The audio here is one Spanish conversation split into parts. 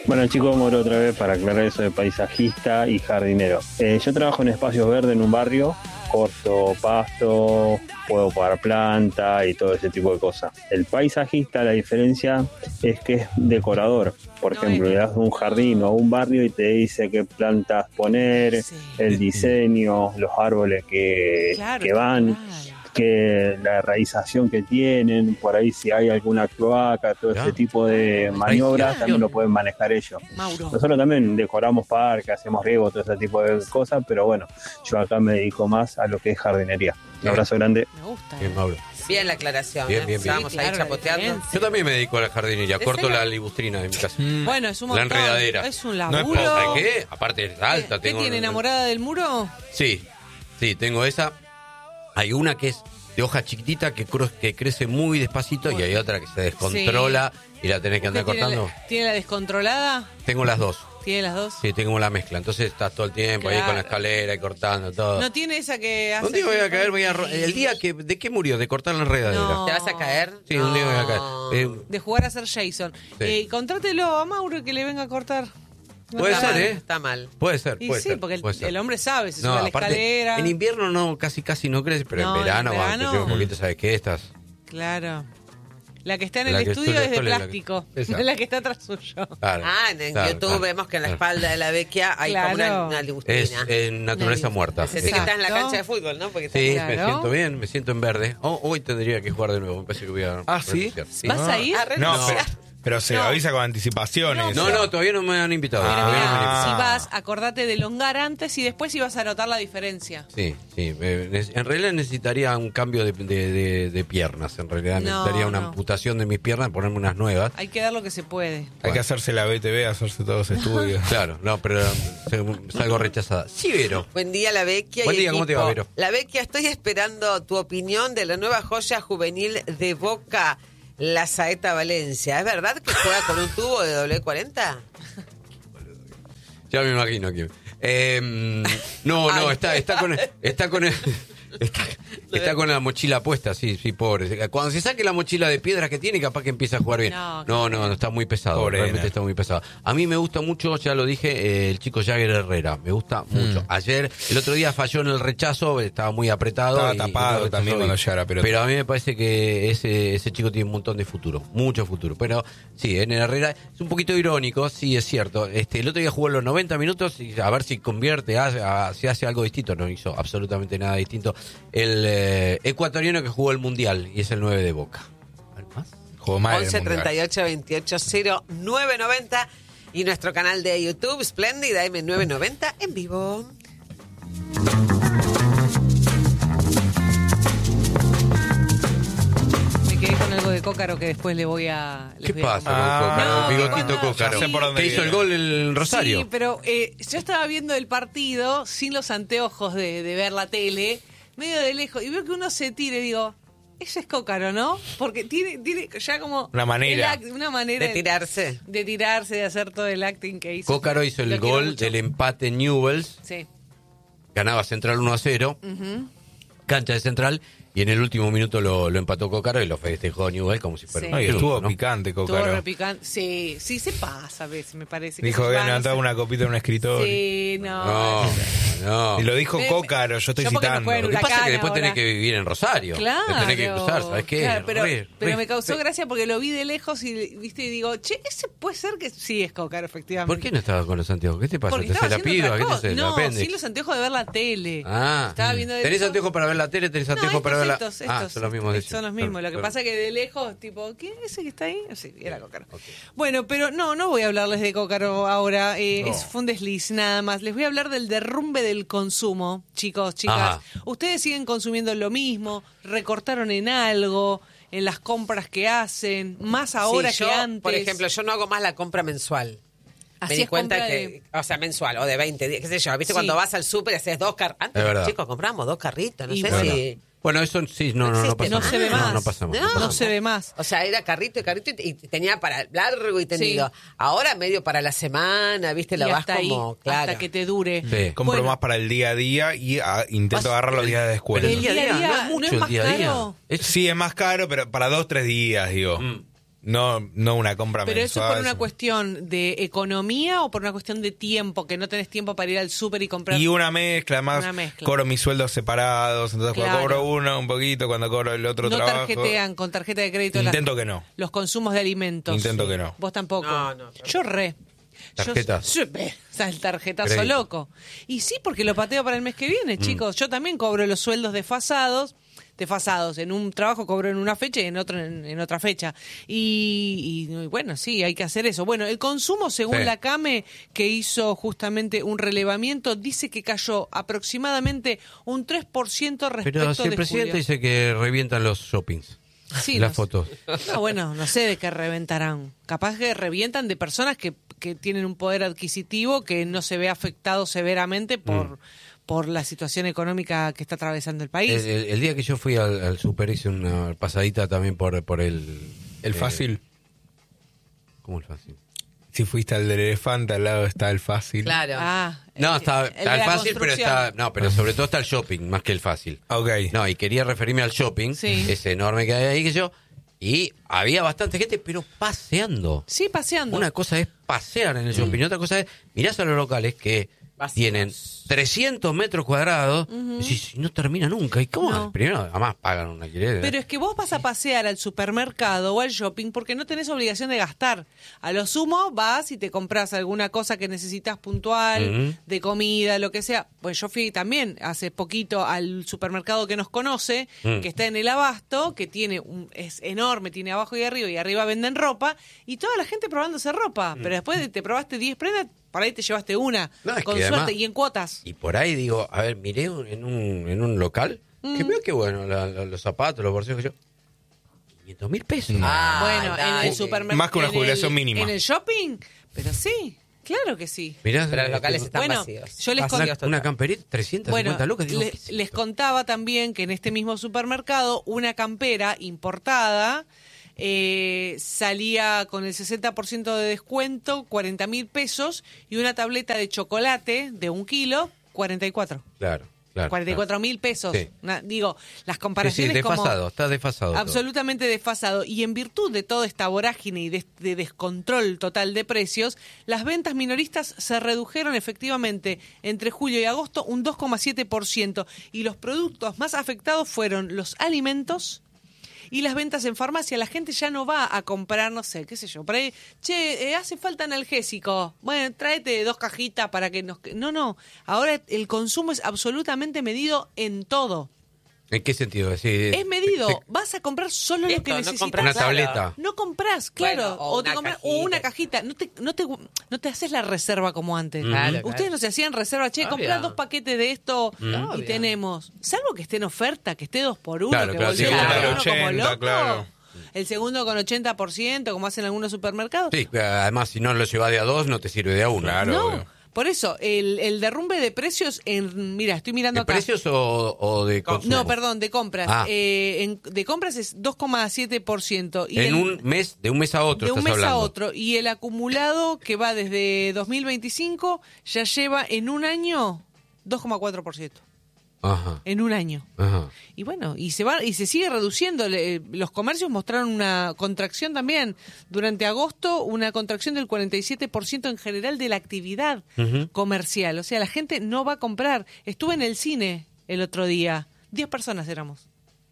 Bueno, chicos, Moro otra vez para aclarar eso de paisajista y jardinero. Yo trabajo en espacios verdes en un barrio, corto pasto, puedo pagar planta y todo ese tipo de cosas. El paisajista, la diferencia es que es decorador. Por ejemplo, le das un jardín o un barrio y te dice qué plantas poner, el diseño, los árboles que van. Que la realización que tienen, por ahí si hay alguna cloaca, todo ese tipo de maniobras también lo pueden manejar ellos. Nosotros también decoramos parques, hacemos riego, todo ese tipo de cosas, pero bueno, yo acá me dedico más a lo que es jardinería. Un abrazo grande. Me gusta. Bien, Mauro. Bien la aclaración. Bien. Vamos Sí, ahí claro, chapoteando. Yo también me dedico a la jardinería. Corto la libustrina de mi casa. Bueno, es un La montón. enredadera. Es un No laburo. es ¿sabes qué? Aparte es alta. ¿Qué tiene, enamorada del muro? Sí, tengo esa. Hay una que es de hoja chiquitita que crece muy despacito y hay otra que se descontrola y la tenés que andar cortando. ¿Tiene la descontrolada? Tengo las dos. ¿Tiene las dos? Sí, tengo la mezcla. Entonces estás todo el tiempo ahí con la escalera y cortando todo. ¿No tiene esa que hace? Un día voy a caer, el día que... ¿De qué murió? De cortar la enredadera. No. ¿Te vas a caer? Sí, un día voy a caer. De jugar a ser Jason. Sí. Contrátelo a Mauro que le venga a cortar. No Puede está ser, mal. ¿eh? Está mal. Puede ser, Y puede sí, ser. porque puede ser. el hombre sabe, se No, sube a la aparte, escalera. en invierno no, casi no crece, pero No, en verano, en verano. va, un poquito, ¿sabes qué? Estás... Claro. La que está en La el que estudio estoy- es de estoy- la que- plástico. Exacto. La que está atrás suyo. Claro, En claro, YouTube claro, vemos que en la claro. espalda de la vecchia hay como Claro. una Es libustrina. naturaleza muerta. Sentí que estás en la Exacto. cancha de fútbol, ¿no? Porque Sí, Claro. me siento bien, me siento en verde. Hoy tendría que jugar de nuevo, me parece que voy a... ¿Ah, sí? renunciar. Sí. ¿Vas a ir? No, pero se avisa con anticipaciones. No, todavía no me han invitado. Pero todavía no me han mira, invitado. si vas, acordate de elongar antes y después ibas a notar la diferencia. Sí. En realidad necesitaría un cambio de piernas. En realidad No, necesitaría una no. amputación de mis piernas, ponerme unas nuevas. Hay que dar lo que se puede. Hay que hacerse la BTV, hacerse todos los estudios. Claro, no, pero salgo rechazada. Sí, Vero. Buen día, la Vecchia. Buen y día, ¿cómo te equipo. va, Vero? La Vecchia, estoy esperando tu opinión de la nueva joya juvenil de Boca, la Saeta Valencia. ¿Es verdad que juega con un tubo de doble 40? Ya me imagino que... no, está con la mochila puesta, sí, pobre. Cuando se saque la mochila de piedras que tiene, capaz que empieza a jugar bien. No, está muy pesado. Pobre realmente nena. está muy pesado. A mí me gusta mucho, ya lo dije, el chico Jagger Herrera. Me gusta mucho. Ayer, el otro día falló en el rechazo, estaba muy apretado. Estaba y tapado no también rechazó cuando bien. llegara la pelota. Pero a mí me parece que ese chico tiene un montón de futuro, mucho futuro. Pero sí, en Herrera es un poquito irónico, sí, es cierto. El otro día jugó los 90 minutos y a ver si convierte, si hace algo distinto. No hizo absolutamente nada distinto. El ecuatoriano que jugó el Mundial y es el 9 de Boca. ¿Algo más? Jugó mal el 11 Mundial. 38 28 0990 y nuestro canal de YouTube, Splendid AM990 en vivo. Me quedé con algo de Cócaro que después le voy a... les ¿Qué voy a pasa contar. con Cócaro? No, Bigotito cuando- Cócaro. Ya sé por dónde ¿Qué hizo el viene. gol el Rosario? Sí, pero yo estaba viendo el partido sin los anteojos de ver la tele, medio de lejos, y veo que uno se tira y digo, ese es Cócaro, ¿no? Porque tiene ya como... Una manera. Una manera De tirarse. De tirarse, de hacer todo el acting que hizo. Cócaro hizo el Lo quiero gol mucho. del empate en Newell's. Sí. Ganaba Central 1-0. Cancha de Central. Y en el último minuto lo empató Cócaro y lo festejó Newell's como si fuera Sí. un Ay, triunfo, estuvo ¿no? picante, Estuvo Cócaro. repicante. Sí, se pasa a veces, me parece. Dijo que se había levantado una copita en un escritorio. Sí, no. No. Y lo dijo Me- Cócaro, yo estoy yo porque me citando. fue en Lo que pasa es que Huracán después tenés ahora. que vivir en Rosario. Claro. Te tenés que cruzar, ¿sabes qué? Claro, pero Re- me causó re- gracia porque lo vi de lejos y viste y digo, che, ese puede ser que sí es Cócaro, efectivamente. ¿Por qué no estabas con los anteojos? ¿Qué te pasa? Porque ¿Te hace estaba la haciendo piba? otra ¿Qué te cosa. hace? ¿La No, apéndice? sin los anteojos de ver la tele. Ah, Estaba viendo de ¿tenés lejos. anteojos para ver la tele? ¿Tenés anteojos para ver la...? Estos. Son los mismos de ellos. Son los mismos. Lo que Claro. pasa es que de lejos, tipo, ¿quién es ese que está ahí? Sí, era Cócaro. Bueno, pero no voy a hablarles de Cócaro ahora. Fue un desliz nada más. Les voy a hablar del derrumbe del consumo, chicos, chicas. Ajá. Ustedes siguen consumiendo lo mismo, recortaron en algo, en las compras que hacen, más ahora Sí, que yo, antes. por ejemplo, yo no hago más la compra mensual. Me di Hacías cuenta compra que, o sea, mensual o de 20 días, qué sé yo. ¿Viste Sí. cuando vas al súper y haces dos carritos? Antes, Es verdad. chicos, compramos dos carritos, no Y sé bueno. si... Bueno, eso sí, no existe pasa no más. se ve más. No pasamos. No se ve más. O sea, era carrito y tenía para largo y tendido. Sí. Ahora medio para la semana, ¿viste? La Y vas hasta ahí, como, claro. hasta que te dure. Sí. Compro Bueno. más para el día a día y intento agarrar los días de descuento. Pero el día a día, no es mucho ¿no es el más día a día. caro? Es- Sí, es más caro, pero para 2-3 días, digo. No una compra Pero eso mensual. es por una cuestión de economía o por una cuestión de tiempo, que no tenés tiempo para ir al súper y comprar. Y una mezcla, además Una mezcla. cobro mis sueldos separados, entonces Claro. cuando cobro uno un poquito, cuando cobro el otro No trabajo. tarjetean con tarjeta de crédito Intento que no. los consumos de alimentos. Intento que no. Vos tampoco. No. Yo re. Tarjetas. Yo, o sea, el tarjetazo Crédito. loco. Y sí, porque lo pateo para el mes que viene, chicos. Yo también cobro los sueldos desfasados. En un trabajo cobro en una fecha y en otro en otra fecha. Y bueno, sí, hay que hacer eso. Bueno, el consumo, según Sí. la CAME, que hizo justamente un relevamiento, dice que cayó aproximadamente un 3% respecto Pero si el de presidente julio. dice que revientan los shoppings. Sí, las no sé. fotos. No, bueno, no sé de qué reventarán. Capaz que revientan de personas que tienen un poder adquisitivo que no se ve afectado severamente por la situación económica que está atravesando el país. El día que yo fui al super hice una pasadita también por el... El fácil. ¿Cómo el fácil? Si fuiste al del elefante, al lado está el fácil. Claro. No, está el de el la fácil, pero construcción. pero sobre todo está el shopping, más que el fácil. Ok. No, y quería referirme al shopping, Sí. ese enorme que hay ahí, y había bastante gente, pero paseando. Sí, paseando. Una cosa es pasear en el shopping, y otra cosa es, mirás a los locales que Vacíos. tienen 300 metros cuadrados, y decís, no termina nunca. ¿Y cómo? No. Primero, además pagan un alquiler. Pero es que vos vas a pasear al supermercado o al shopping porque no tenés obligación de gastar. A lo sumo vas y te compras alguna cosa que necesitas puntual, de comida, lo que sea. Pues yo fui también hace poquito al supermercado que nos conoce, que está en el Abasto, que es enorme, tiene abajo y arriba venden ropa, y toda la gente probándose ropa. Pero después te probaste 10 prendas, por ahí te llevaste una, No, es con que suerte, además- y en cuotas. Y por ahí digo, a ver, miré en un local, que veo que bueno, los zapatos, los bolsillos que yo... 500.000 pesos. Bueno, en el supermercado. Más que una jubilación mínima. En el shopping, pero sí, claro que sí. Mirá, Pero los locales están Bueno, vacíos. yo les Vacíos conté- total. una camperita, 350 Bueno, lucas. Digo, ¿qué es les esto? contaba también que en este mismo supermercado una campera importada salía con el 60% de descuento, 40.000 pesos, y una tableta de chocolate de 1 kilo, 44. Claro, claro. 44.000 pesos. Sí. Digo, las Sí, sí, comparaciones como... desfasado, está desfasado. todo. Absolutamente desfasado. Y en virtud de toda esta vorágine y de descontrol total de precios, las ventas minoristas se redujeron efectivamente entre julio y agosto un 2,7%. Y los productos más afectados fueron los alimentos y las ventas en farmacia. La gente ya no va a comprar, no sé, qué sé yo, por ahí, hace falta analgésico. Bueno, tráete 2 cajitas para que nos... No, ahora el consumo es absolutamente medido en todo. ¿En qué sentido? Sí, Es medido. Vas a comprar solo lo Esto, que no necesitas. compras una Claro. tableta. No compras, claro. Bueno, o te una compras cajita. una cajita. No te haces la reserva como antes. Claro, Ustedes claro. no se hacían reserva. Che, Obvio. comprá 2 paquetes de esto y Obvio. tenemos. Salvo que esté en oferta, que esté 2 por 1, Claro, que claro, volvió sí, a claro. comprar uno como 80, loco. claro. El segundo con 80%, como hacen algunos supermercados. Sí, además si no lo llevas de a 2 no te sirve de a 1. Claro. No, obvio. por eso, el derrumbe de precios, mira, estoy mirando ¿De acá. precios o de consumo? No, perdón, de compras. Ah. De compras es 2,7%. Y En el- un mes, de un mes a otro de un estás mes a hablando. otro. Y el acumulado que va desde 2025 ya lleva en un año 2,4%. Ajá, En un año. ajá. Y bueno, y se sigue reduciendo. Los comercios mostraron una contracción también. Durante agosto, una contracción del 47% en general de la actividad comercial. O sea, la gente no va a comprar. Estuve en el cine el otro día. 10 personas éramos.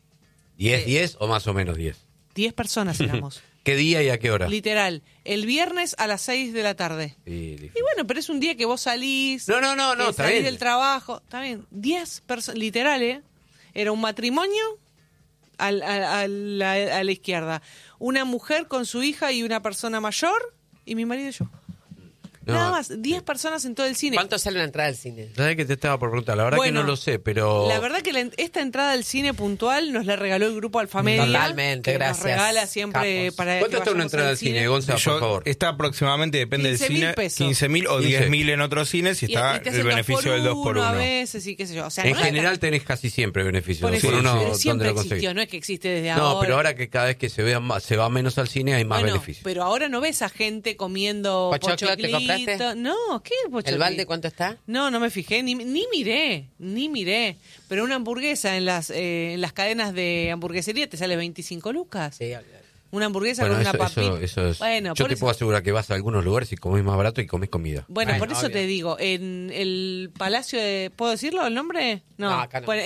¿10 o más o menos 10? 10 personas éramos. ¿Qué día y a qué hora? Literal. El viernes a las 6 de la tarde. Sí, difícil. Y bueno, pero es un día que vos salís. No, está salís bien. del trabajo. Está bien. 10 personas, literal, ¿eh? Era un matrimonio a la izquierda. Una mujer con su hija y una persona mayor y mi marido y yo. No, Nada más. 10 personas en todo el cine. ¿Cuánto sale la entrada al cine? ¿Sabés que te estaba por preguntar? La verdad Bueno, que no lo sé, pero... La verdad que esta entrada al cine puntual nos la regaló el grupo Alfamedia. Totalmente, que gracias, nos regala siempre capos. para ¿Cuánto que está una vayamos entrada al cine, Gonza, Yo- por favor? Está aproximadamente, depende del 15.000 cine, pesos. 15.000 o 15. 10.000 en otros cines y Y está te hacen el beneficio del 2 por 1. a veces y qué sé yo. O sea, En no es- general tenés casi siempre beneficios. por eso, por uno, pero ¿dónde siempre lo conseguís? existió, no es que existe desde ahora. No, pero ahora que cada vez que se va menos al cine hay más Bueno, beneficios. pero ahora no ves a gente comiendo ¿Pochoclo te compraste? pochoclito. No, ¿qué pochoclo? ¿El balde cuánto está? No me fijé, ni miré. Pero una hamburguesa en las cadenas de hamburguesería te sale 25 lucas. Sí, Una hamburguesa Bueno, con una papita. eso es. Bueno, Yo te puedo asegurar que vas a algunos lugares y comés más barato y comés comida. Bueno, Bueno, por eso obvio. te digo, en el Palacio de... ¿Puedo decirlo el nombre? No. No, acá no. Bueno,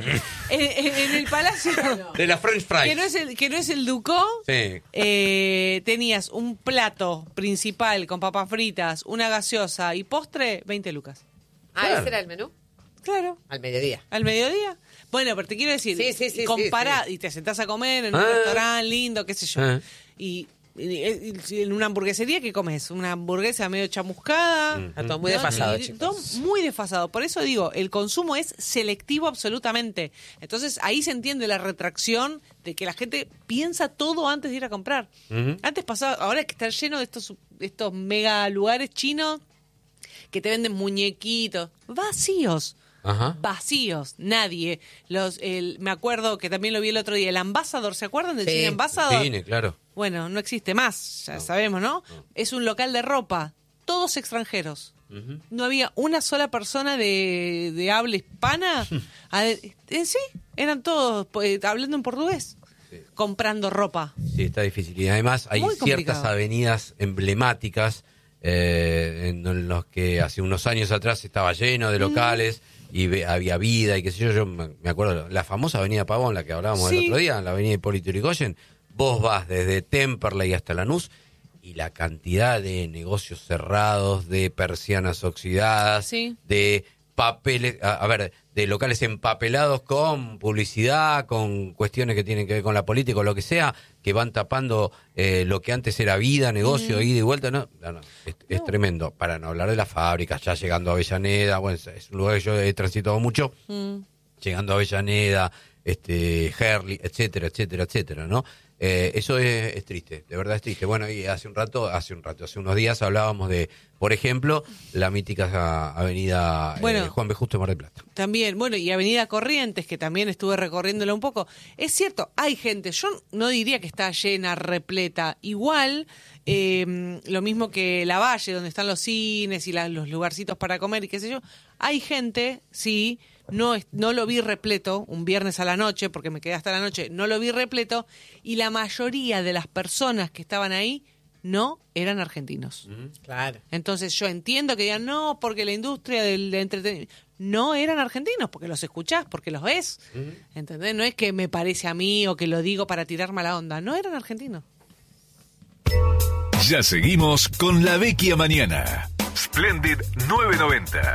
en el Palacio... De la French fries. Que no es el Ducó. Sí. Tenías un plato principal con papas fritas, una gaseosa y postre, 20 lucas. ¿Ese era el menú? Claro. Al mediodía. ¿Al mediodía? Bueno, pero te quiero decir, Sí, compará, sí. y te sentás a comer en un restaurante lindo, qué sé yo. Y en una hamburguesería, ¿qué comes? Una hamburguesa medio chamuscada. Está todo muy desfasado, chicos. Todo muy desfasado. Por eso digo, el consumo es selectivo absolutamente. Entonces ahí se entiende la retracción de que la gente piensa todo antes de ir a comprar. Antes pasaba, ahora que está lleno de estos mega lugares chinos que te venden muñequitos vacíos. Ajá. Vacíos, nadie. Me acuerdo que también lo vi el otro día, el Ambassador, ¿se acuerdan del Sí. cine Ambassador? Cine, claro. Bueno, no existe más, ya sabemos, ¿no? Es un local de ropa, todos extranjeros. No había una sola persona de habla hispana. Sí, eran todos hablando en portugués, comprando ropa. Sí, está difícil. Y además hay Muy ciertas complicado. avenidas emblemáticas en los que hace unos años atrás estaba lleno de locales y había vida y qué sé yo. Yo me acuerdo, la famosa avenida Pavón, la que hablábamos el Sí. otro día, la avenida Hipólito Yrigoyen. Vos vas desde Temperley hasta Lanús y la cantidad de negocios cerrados, de persianas oxidadas, Sí. de papeles, de locales empapelados con publicidad, con cuestiones que tienen que ver con la política o lo que sea, que van tapando lo que antes era vida, negocio, ida y vuelta. No, es tremendo. Para no hablar de las fábricas, ya llegando a Avellaneda, bueno, es un lugar que yo he transitado mucho, llegando a Avellaneda, Herli, etcétera, etcétera, etcétera, ¿no? Eso es triste, de verdad es triste. Bueno, y hace unos días hablábamos de, por ejemplo, la mítica avenida Juan B. Justo de Mar del Plata. También, bueno, y Avenida Corrientes, que también estuve recorriéndola un poco. Es cierto, hay gente, yo no diría que está llena, repleta. Igual, lo mismo que La Valle, donde están los cines y los lugarcitos para comer y qué sé yo. Hay gente, sí, no lo vi repleto, un viernes a la noche, porque me quedé hasta la noche, no lo vi repleto, y la mayoría de las personas que estaban ahí no eran argentinos. Claro. Entonces yo entiendo que digan, no, porque la industria del entretenimiento... No eran argentinos, porque los escuchás, porque los ves. ¿Entendés? No es que me parece a mí o que lo digo para tirar mala onda. No eran argentinos. Ya seguimos con La Vecchia Mañana. Splendid 990.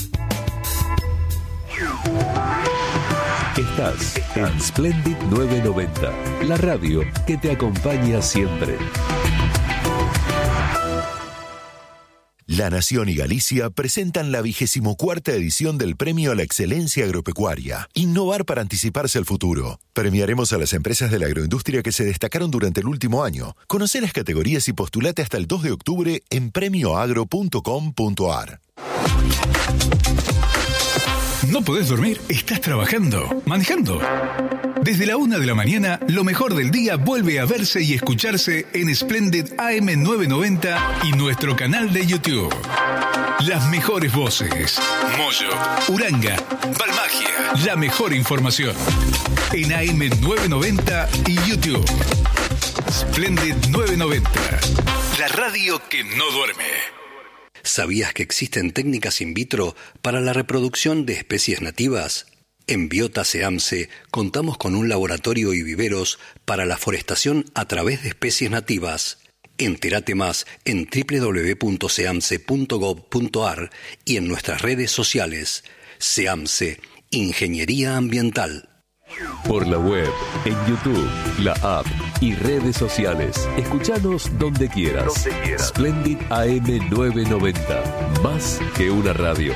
Estás en Splendid 990, la radio que te acompaña siempre. La Nación y Galicia presentan la 24ª edición del Premio a la Excelencia Agropecuaria. Innovar para anticiparse al futuro. Premiaremos a las empresas de la agroindustria que se destacaron durante el último año. Conoce las categorías y postulate hasta el 2 de octubre en premioagro.com.ar. ¿No podés dormir? ¿Estás trabajando? ¿Manejando? Desde la 1 de la mañana, lo mejor del día vuelve a verse y escucharse en Splendid AM990 y nuestro canal de YouTube. Las mejores voces. Moyo, Uranga, Balmagia. La mejor información. En AM990 y YouTube. Splendid 990. La radio que no duerme. ¿Sabías que existen técnicas in vitro para la reproducción de especies nativas? En Biota SEAMSE contamos con un laboratorio y viveros para la forestación a través de especies nativas. Entérate más en www.seamse.gov.ar y en nuestras redes sociales. SEAMSE, Ingeniería Ambiental. Por la web, en YouTube, la app y redes sociales. Escuchanos donde quieras. Splendid AM990. Más que una radio.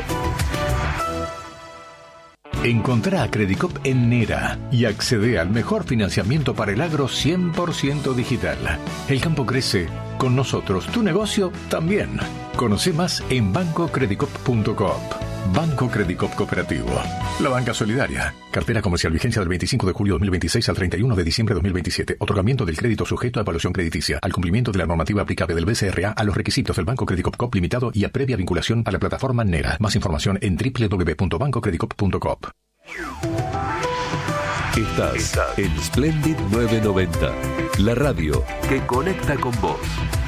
Encontrá a Credicop en Nera y accede al mejor financiamiento para el agro 100% digital. El campo crece. Con nosotros, tu negocio también. Conoce más en bancocredicop.coop. Banco Credicop Cooperativo. La banca solidaria. Cartera comercial, vigencia del 25 de julio de 2026 al 31 de diciembre de 2027. Otorgamiento del crédito sujeto a evaluación crediticia. Al cumplimiento de la normativa aplicable del BCRA a los requisitos del Banco Credicop Coop Limitado y a previa vinculación a la plataforma NERA. Más información en www.bancocredicop.coop. Estás en Splendid 990, la radio que conecta con vos.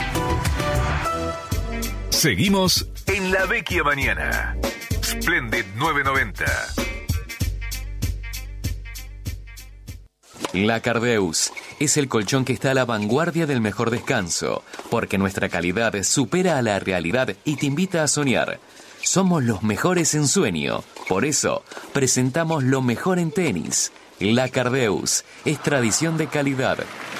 Seguimos en La Vecchia Mañana. Splendid 990. La Cardeus es el colchón que está a la vanguardia del mejor descanso, porque nuestra calidad supera a la realidad y te invita a soñar. Somos los mejores en sueño, por eso presentamos lo mejor en tenis. La Cardeus es tradición de calidad.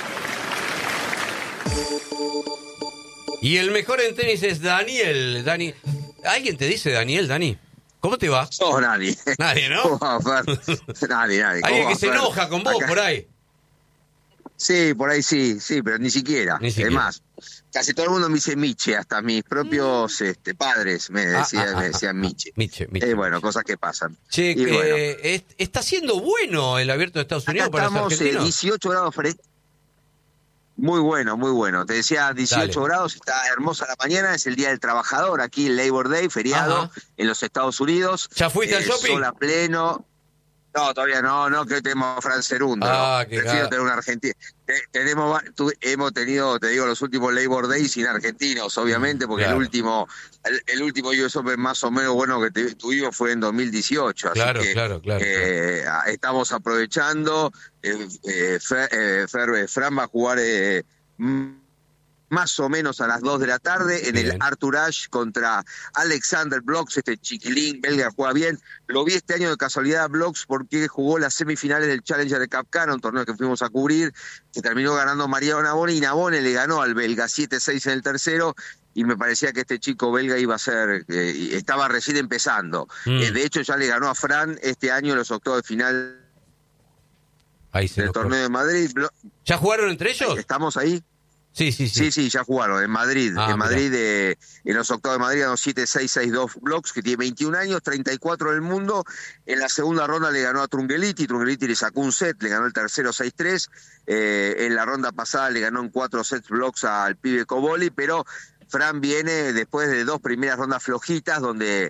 Y el mejor en tenis es Daniel. ¿Alguien te dice Daniel, Dani? ¿Cómo te va? No, nadie. Nadie, ¿no? Nadie. Alguien que se enoja con vos por ahí. Sí, por ahí sí, pero ni siquiera. Además, casi todo el mundo me dice Miche, hasta mis propios padres me decían Miche. Miche. Bueno, cosas que pasan. Che, y bueno, está siendo bueno el Abierto de Estados Unidos para los argentinos. Estamos 18 grados frescos. Muy bueno. Te decía 18 grados, está hermosa la mañana, es el Día del Trabajador, aquí el Labor Day, feriado en los Estados Unidos. ¿Ya fuiste al shopping? Sol a pleno. No, todavía no, que tenemos a Fran Cerundo. Prefiero tener una Argentina. Hemos tenido, te digo, los últimos Labor Day sin argentinos, obviamente, porque el último US Open más o menos bueno que tuvimos fue en 2018. Así que estamos aprovechando. Fran va a jugar más o menos a las 2 de la tarde en el Arthur Ashe contra Alexander Bloks, este chiquilín belga juega bien. Lo vi este año de casualidad a Bloks porque jugó las semifinales del Challenger de Capcana, un torneo que fuimos a cubrir, que terminó ganando Mariano Navone, y Navone le ganó al belga 7-6 en el tercero, y me parecía que este chico belga iba a ser, estaba recién empezando. De hecho ya le ganó a Fran este año en los octavos de final del torneo de Madrid. ¿Ya jugaron entre ellos? ¿Estamos ahí? Sí, ya jugaron en Madrid. En los octavos de Madrid ganó 7-6, 6-2 Bloks, que tiene 21 años, 34 del mundo. En la segunda ronda le ganó a Trungelliti le sacó un set, le ganó el tercero 6-3. En la ronda pasada le ganó en 4 sets Bloks al pibe Coboli, pero Fran viene después de 2 primeras rondas flojitas, donde